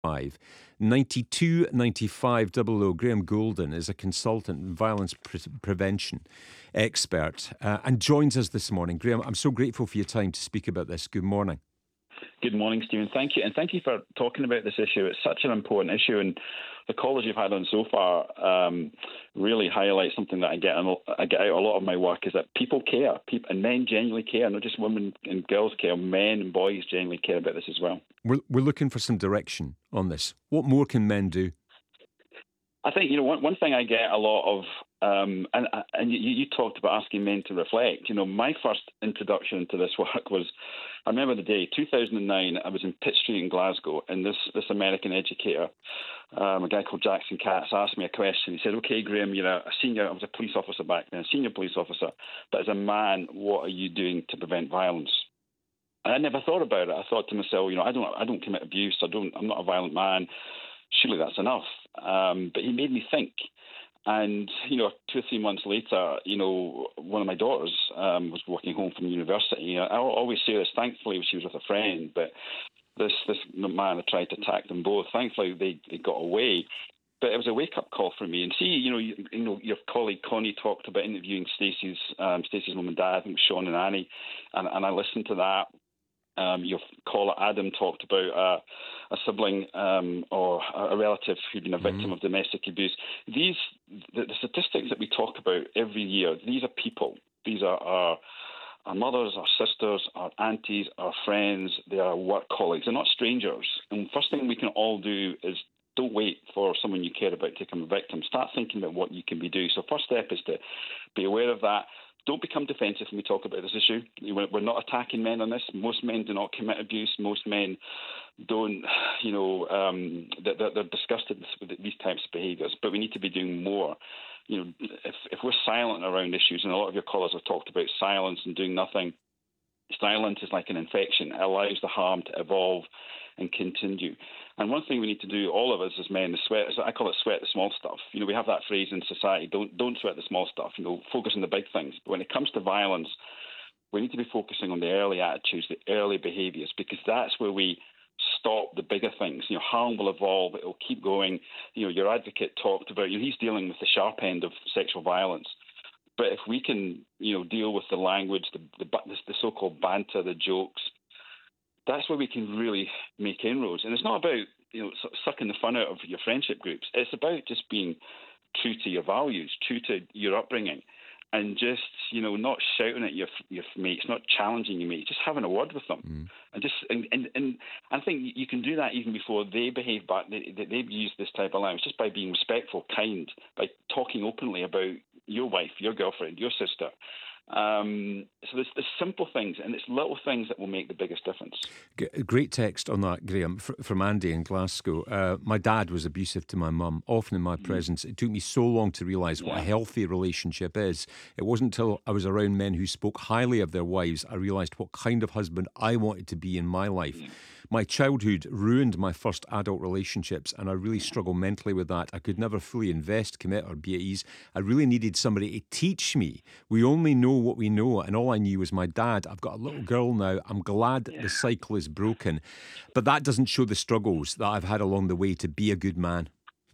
929500. Graham Golden is a consultant and violence prevention expert and joins us this morning. Graham, I'm so grateful for your time to speak about this. Good morning. Good morning, Stephen. Thank you. And thank you for talking about this issue. It's such an important issue. And the callers you've had on so far really highlight something that I get out a lot of my work, is that people care. And men genuinely care, not just women and girls care. Men and boys genuinely care about this as well. We're looking for some direction on this. What more can men do? I think, one thing I get a lot of, and you talked about asking men to reflect. My first introduction to this work was, I remember the day, 2009, I was in Pitt Street in Glasgow, and this American educator, a guy called Jackson Katz, asked me a question. He said, "Okay, Graham, I was a police officer back then, a senior police officer, but as a man, what are you doing to prevent violence?" And I never thought about it. I thought to myself, I don't commit abuse. I'm not a violent man. Surely that's enough. But he made me think. And, 2 or 3 months later, one of my daughters was walking home from university. I always say this, thankfully she was with a friend, but this man had tried to attack them both. Thankfully they got away. But it was a wake-up call for me. And see, your colleague Connie talked about interviewing Stacey's mum and dad, I think Sean and Annie, and I listened to that. Your caller Adam talked about a sibling or a relative who'd been a victim of domestic abuse. The statistics that we talk about every year, these are people. These are our mothers, our sisters, our aunties, our friends. They are work colleagues. They're not strangers. And the first thing we can all do is don't wait for someone you care about to become a victim. Start thinking about what you can be doing. So first step is to be aware of that. Don't become defensive when we talk about this issue. We're not attacking men on this. Most men do not commit abuse. Most men don't, they're disgusted with these types of behaviours. But we need to be doing more. If we're silent around issues, and a lot of your callers have talked about silence and doing nothing, silence is like an infection. It allows the harm to evolve and continue. And one thing we need to do, all of us as men, I call it sweat the small stuff. We have that phrase in society, don't sweat the small stuff, focus on the big things. But when it comes to violence, we need to be focusing on the early attitudes, the early behaviours, because that's where we stop the bigger things. Harm will evolve, it will keep going. Your advocate talked about, he's dealing with the sharp end of sexual violence. But if we can, deal with the language, the so-called banter, the jokes, that's where we can really make inroads. And it's not about, sucking the fun out of your friendship groups. It's about just being true to your values, true to your upbringing, and just, not shouting at your mates, not challenging your mates, just having a word with them. And I think you can do that even before they behave back. They use this type of language just by being respectful, kind, by talking openly about your wife, your girlfriend, your sister. So there's simple things, and it's little things that will make the biggest difference. Great text on that, Graham, from Andy in Glasgow. My dad was abusive to my mum, often in my presence. It took me so long to realise what a healthy relationship is. It wasn't until I was around men who spoke highly of their wives I realised what kind of husband I wanted to be in my life. My childhood ruined my first adult relationships, and I really struggle mentally with that. I could never fully invest, commit, or be at ease. I really needed somebody to teach me. We only know what we know, and all I knew was my dad. I've got a little girl now. I'm glad the cycle is broken. But that doesn't show the struggles that I've had along the way to be a good man.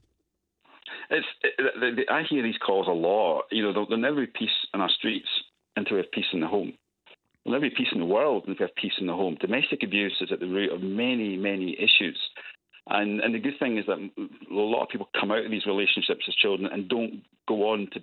I hear these calls a lot. There'll never be peace in our streets until we have peace in the home. There'll never be peace in the world until we have peace in the home. Domestic abuse is at the root of many, many issues. And the good thing is that a lot of people come out of these relationships as children and don't go on to